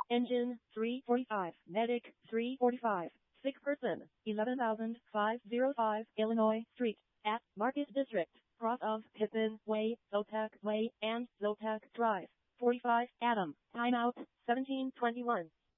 Engine 345, Medic 345, sick person 11,505 Illinois Street, at Market District, cross of Pippin Way, Zotac Way, and Zotac Drive. 45, Adam, timeout 1721.